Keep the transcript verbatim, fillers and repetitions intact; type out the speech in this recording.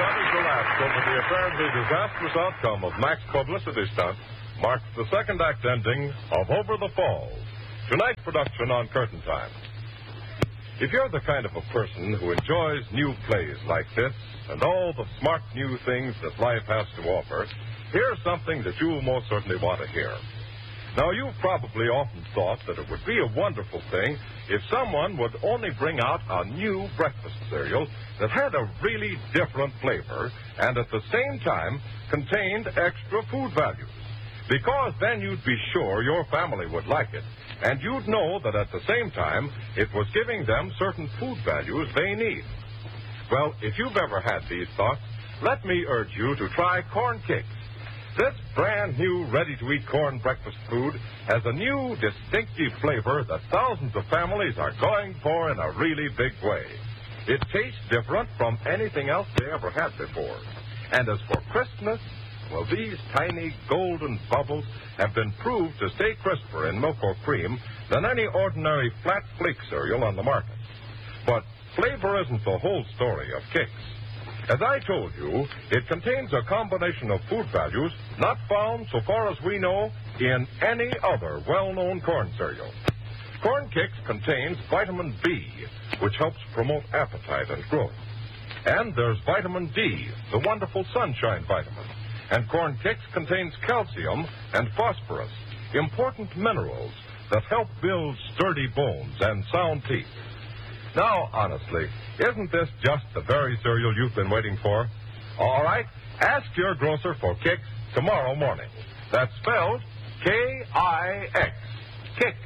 Sonny's collapse over the apparently disastrous outcome of Mac's publicity stunt marks the second act ending of Over the Falls, tonight's production on Curtain Time. If you're the kind of a person who enjoys new plays like this and all the smart new things that life has to offer, here's something that you'll most certainly want to hear. Now, you've probably often thought that it would be a wonderful thing if someone would only bring out a new breakfast cereal that had a really different flavor and at the same time contained extra food values. Because then you'd be sure your family would like it, and you'd know that at the same time it was giving them certain food values they need. Well, if you've ever had these thoughts, let me urge you to try Corn Kix. This brand new ready-to-eat corn breakfast food has a new distinctive flavor that thousands of families are going for in a really big way. It tastes different from anything else they ever had before. And as for crispness, well, these tiny golden bubbles have been proved to stay crisper in milk or cream than any ordinary flat flake cereal on the market. But flavor isn't the whole story of Kix. As I told you, it contains a combination of food values not found, so far as we know, in any other well-known corn cereal. Corn Kix contains vitamin B, which helps promote appetite and growth. And there's vitamin D, the wonderful sunshine vitamin. And Corn Kix contains calcium and phosphorus, important minerals that help build sturdy bones and sound teeth. Now, honestly, isn't this just the very cereal you've been waiting for? All right, ask your grocer for Kix tomorrow morning. That's spelled K I X. Kix.